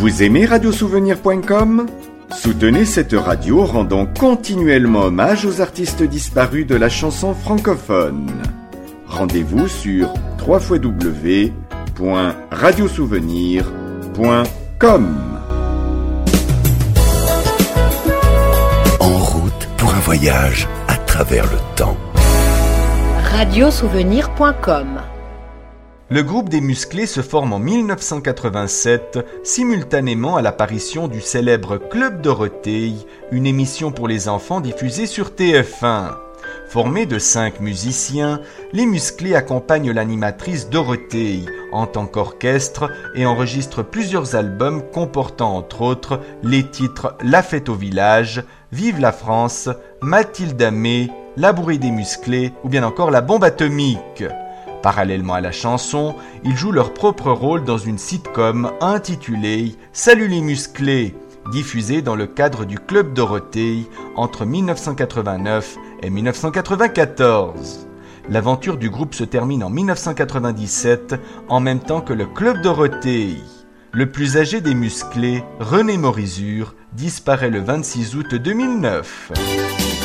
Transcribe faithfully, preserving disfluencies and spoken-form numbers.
Vous aimez radiosouvenir point com ? Soutenez cette radio rendant continuellement hommage aux artistes disparus de la chanson francophone. Rendez-vous sur w w w point radiosouvenir point com. En route pour un voyage à travers le temps. radiosouvenir point com. Le groupe des Musclés se forme en dix-neuf cent quatre-vingt-sept, simultanément à l'apparition du célèbre Club Dorothée, une émission pour les enfants diffusée sur T F un. Formés de cinq musiciens, les Musclés accompagnent l'animatrice Dorothée en tant qu'orchestre et enregistrent plusieurs albums comportant entre autres les titres La fête au village, Vive la France, Mathilde Amé, La bourrée des Musclés ou bien encore La bombe atomique. Parallèlement à la chanson, ils jouent leur propre rôle dans une sitcom intitulée « Salut les musclés », diffusée dans le cadre du Club Dorothée entre dix-neuf cent quatre-vingt-neuf et dix-neuf cent quatre-vingt-quatorze. L'aventure du groupe se termine en dix-neuf cent quatre-vingt-dix-sept, en même temps que le Club Dorothée. Le plus âgé des Musclés, René Morizur, disparaît le vingt-six août deux mille neuf.